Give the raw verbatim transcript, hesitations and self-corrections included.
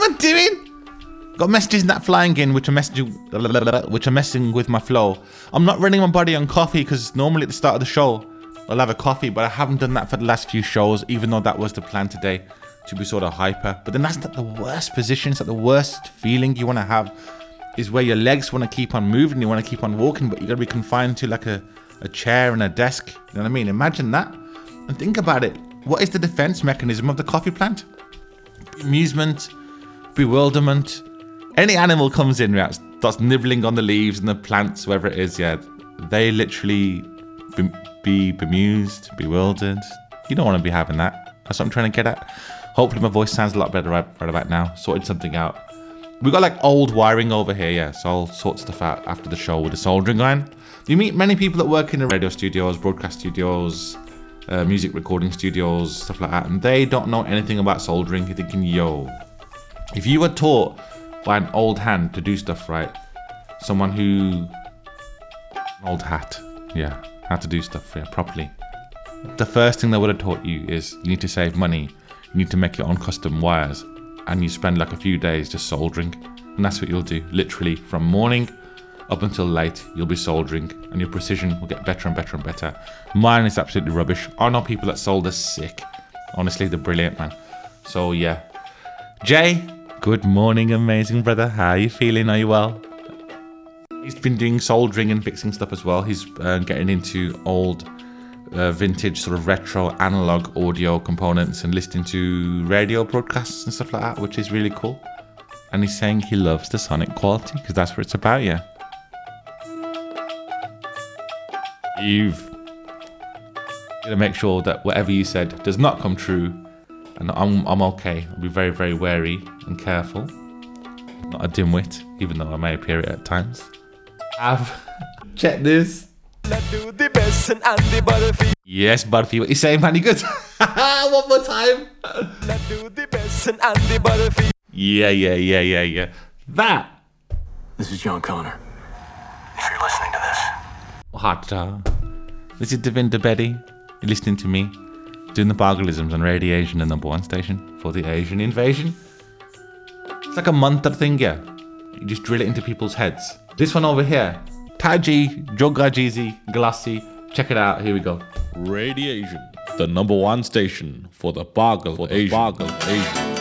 What am I doing? Got messages that flying in, which are messaging, which are messing with my flow. I'm not running my body on coffee because normally at the start of the show, I'll have a coffee, but I haven't done that for the last few shows, even though that was the plan today, to be sort of hyper. But then that's not the worst position. It's not the worst feeling you want to have, is where your legs want to keep on moving, you want to keep on walking, but you got to be confined to like a, a chair and a desk. You know what I mean? Imagine that and think about it. What is the defense mechanism of the coffee plant? Amusement, bewilderment. Any animal comes in, right, starts nibbling on the leaves and the plants, whatever it is, yeah, they literally be, be bemused, bewildered. You don't want to be having that. That's what I'm trying to get at. Hopefully my voice sounds a lot better right, right about now. Sorted something out. We got like old wiring over here, yeah, so I'll sort stuff out after the show with a soldering iron. You meet many people that work in the radio studios, broadcast studios, uh, music recording studios, stuff like that, and they don't know anything about soldering. You're thinking, yo, if you were taught by an old hand to do stuff right, someone who, old hat, yeah, how to do stuff yeah, properly, the first thing they would have taught you is you need to save money, you need to make your own custom wires, and you spend like a few days just soldering, and that's what you'll do. Literally from morning up until late, you'll be soldering, and your precision will get better and better and better. Mine is absolutely rubbish. I know people that solder sick. Honestly, they're brilliant, man. So yeah. Jay, good morning, amazing brother. How are you feeling? Are you well? He's been doing soldering and fixing stuff as well. He's uh, getting into old Uh, vintage sort of retro analog audio components and listening to radio broadcasts and stuff like that, which is really cool. And he's saying he loves the sonic quality because that's what it's about, yeah. You've got to make sure that whatever you said does not come true, and I'm I'm okay. I'll be very very wary and careful. Not a dimwit, even though I may appear it at times. Have check this. Let's do the best and Andy Butterfield. Yes, Butterfield. What you saying, man? You good? One more time. Let's do the best and Andy Butterfield. Yeah, yeah, yeah, yeah, yeah. That. This is John Connor. If you're listening to this. Hot. Uh, this is Devinda Betty. You're listening to me doing the Bargalisms on Radiation, the number one station for the Asian invasion. It's like a mantra thing, yeah. You just drill it into people's heads. This one over here. Taji, Jogajizi, Glassy. Check it out. Here we go. Radiation, the number one station for the Bargal for Asian. Bargal Asian.